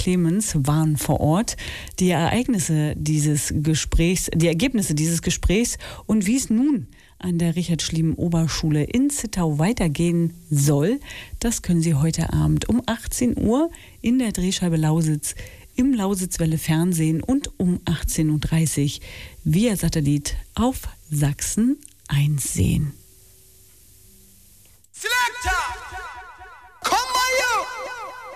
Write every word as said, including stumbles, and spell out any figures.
Clemens waren vor Ort. Die Ereignisse dieses Gesprächs, die Ergebnisse dieses Gesprächs und wie es nun an der Richard-Schliemann-Oberschule in Zittau weitergehen soll, das können Sie heute Abend um achtzehn Uhr in der Drehscheibe Lausitz im Lausitzwelle Fernsehen und um achtzehn Uhr dreißig via Satellit auf Sachsen eins sehen.